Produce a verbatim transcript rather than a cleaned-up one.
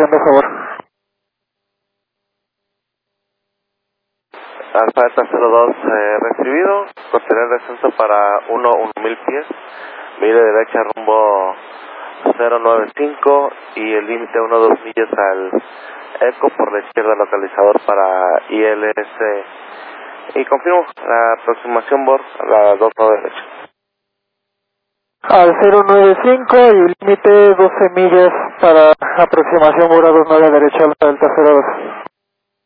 aproximación, de favor. Alfa Delta cero dos eh, recibido, posterior descenso para uno mil pies, mire derecha rumbo cero nueve cinco y el límite uno dos millas al eco, por la izquierda localizador para I L S, y confirmo la aproximación Bor a la dos derecha. Al cero nueve cinco y límite doce millas para aproximación Bor a dos nueve derecha, Alfa Delta cero dos.